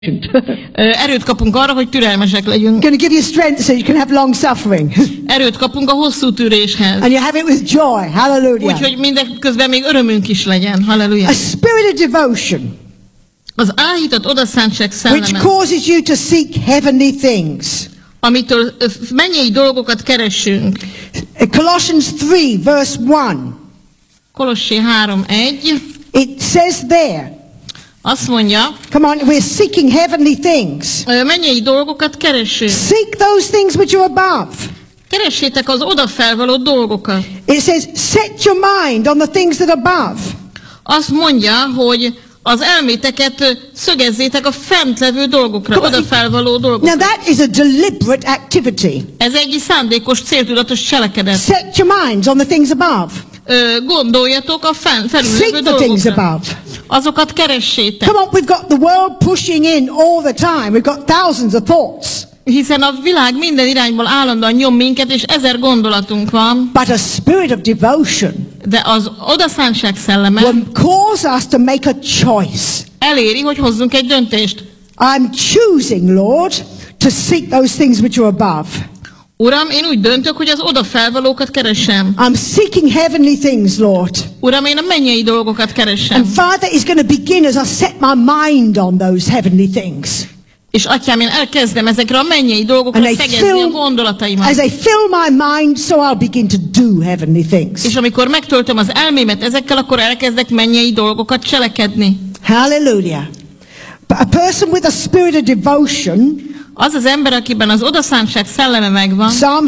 Erőt kapunk arra, hogy türelmesek legyünk. Going to give you strength so you can have long suffering. Erőt kapunk a hosszú tűréshez. And you have it with joy. Hallelujah. Úgyhogy mindeközben még örömünk is legyen. Halleluja. A spirit of devotion. Az áhított odaszántság Which szelleme, causes you to seek heavenly things. amitől mennyei dolgokat keresünk. Colossians 3 verse 1. Kolossé 3:1. It says there. Azt mondja, Come on, we're seeking heavenly things. mennyei dolgokat keresünk. Seek those things which are above. Keressétek az odafelvaló dolgokat. It says, set your mind on the things that are above. Azt mondja, hogy az elméteket szögezzétek a fentlevő dolgokra, odafelvaló dolgokra. Now that is a deliberate activity. Ez egy szándékos, céltudatos cselekedet. Set your minds on the things above. Gondoljatok a felülevő Seek the things dolgokra. above. Azokat keressétek. Come on, we've got the world pushing in all the time. We've got thousands of thoughts. Hiszen a világ minden irányból állandóan nyom minket, és 1000 gondolatunk van. But a spirit of devotion De az odaszántság szelleme will cause us to make a choice. eléri, hogy hozzunk egy döntést. I'm choosing, Lord, to seek those things which are above. Uram, én úgy döntök, hogy az odafelvalókat keresem. I'm seeking heavenly things, Lord. Uram, én a mennyei dolgokat keresem. And Father is going to begin as I set my mind on those heavenly things. És atyám, én elkezdem ezekre a mennyei dolgokra And szegezni a gondolataimat. as I fill my mind, so I'll begin to do heavenly things. És amikor megtöltöm az elmémet ezekkel, akkor elkezdek mennyei dolgokat cselekedni. Hallelujah. But a person with a spirit of devotion, Az az ember, akiben az odaszántság szelleme megvan, Psalm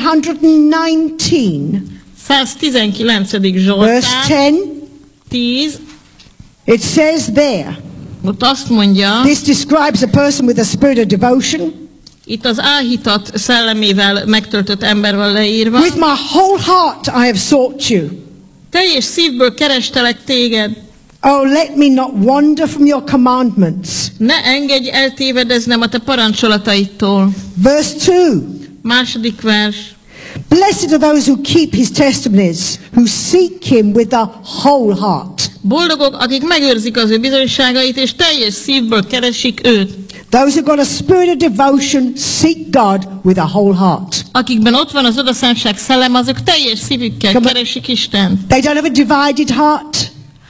119, 119. verse Zsoltár 10, 10, it says there, ott azt mondja, this describes a person with a spirit of devotion. itt az áhítat szellemével megtöltött ember van leírva. With my whole heart I have sought you. Teljes szívből kerestelek téged. Oh, let me not wander from your commandments. Ne engedj eltévedeznem a te parancsolataitól. Verse 2. Második vers. Blessed are those who keep his testimonies, who seek him with the whole heart. Boldogok, akik megőrzik az ő bizonyságait, és teljes szívből keresik őt. Those who got a spirit of devotion seek God with a whole heart. Akikben ott van az odaszántság szellem, azok teljes szívükkel keresik Istent. They don't have a divided heart.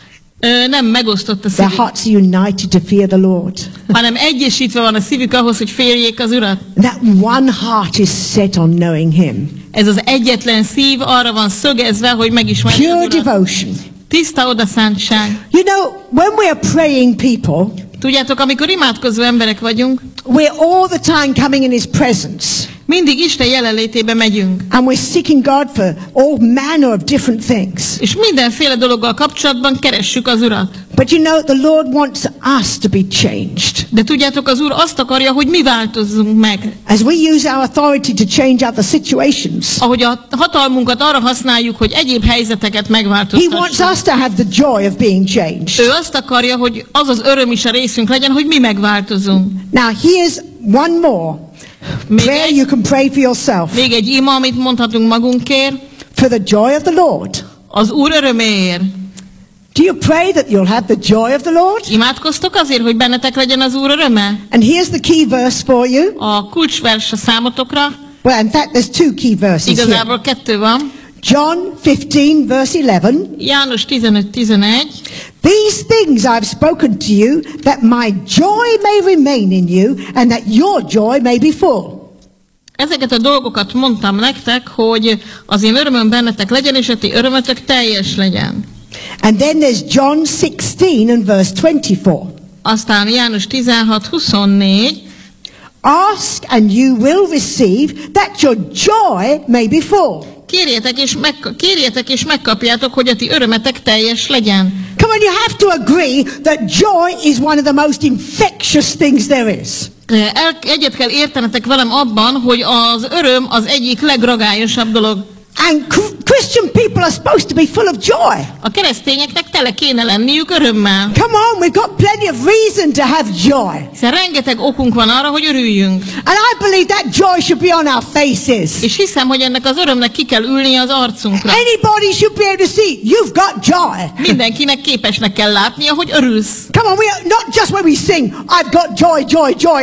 Nem megosztott a Their szívük, hearts are united to fear the Lord. hanem egyesítve van a szívük ahhoz, hogy féljék az Urat. That one heart is set on knowing him. Ez az egyetlen szív arra van szögezve, hogy megismerjék Pure az Urat. devotion. Tiszta odaszántság. You know, when we are praying people, Tudjátok, amikor imádkozó emberek vagyunk, we're all the time coming in his presence. mindig Isten jelenlétébe megyünk. And we're seeking God for all manner of different things. És mindenféle dologgal kapcsolatban keressük az Urat. But you know, the Lord wants us to be changed. De tudjátok, az Úr azt akarja, hogy mi változzunk meg. As we use our authority to change other situations, Ahogy a hatalmunkat arra használjuk, hogy egyéb helyzeteket he wants megváltoztassunk. us to have the joy of being changed. Ő azt akarja, hogy az az öröm is a részünk legyen, hogy mi megváltozunk. Now, here's one more prayer you can pray for yourself. Még egy ima, amit mondhatunk magunkért, For the joy of the Lord. az Úr öröméért. Do you pray that you'll have the joy of the Lord? Imádkoztok azért, hogy bennetek legyen az Úr öröme? And here's the key verse for you. A kulcsvers a számotokra, Well, in fact, there's two key verses here. igazából 2 van. John 15, verse 11. János 15:11. These things I've spoken to you, that my joy may remain in you, and that your joy may be full. Ezeket a dolgokat mondtam nektek, hogy az én örömöm bennetek legyen, és a ti örömötök teljes legyen. And then there's John 16 and verse 24. Aztán János 16:24. Ask and you will receive, that your joy may be full. Kérjetek és megkapjátok, hogy a ti örömetek teljes legyen. Come on, you have to agree that joy is one of the most infectious things there is. Egyet kell értenetek velem abban, hogy az öröm az egyik legragályosabb dolog. And Christian people are supposed to be full of joy. A keresztényeknek tele kéne lenniük örömmel. Come on, we've got plenty of reason to have joy. Hiszen rengeteg okunk van arra, hogy örüljünk. And I believe that joy should be on our faces. És hiszem, hogy ennek az örömnek ki kell ülnie az arcunkra. Anybody should be able to see you've got joy. Mindenkinek képesnek kell látnia, hogy örülsz. Come on, we are not just when we sing, I've got joy, joy, joy.